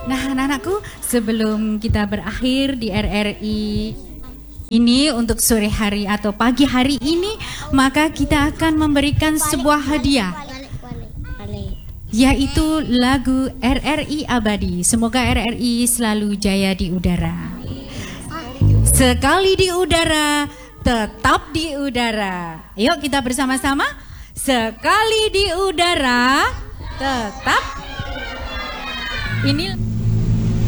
Nah, anak-anakku, sebelum kita berakhir di RRI ini untuk sore hari atau pagi hari ini, maka kita akan memberikan sebuah hadiah, yaitu lagu RRI Abadi. Semoga RRI selalu jaya di udara. Sekali di udara, tetap di udara. Yuk kita bersama-sama. Sekali di udara, tetap. Ini